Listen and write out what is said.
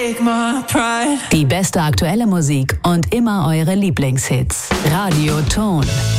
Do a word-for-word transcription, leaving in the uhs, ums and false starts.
take my pride. Die beste aktuelle Musik und immer eure Lieblingshits. Radio Ton.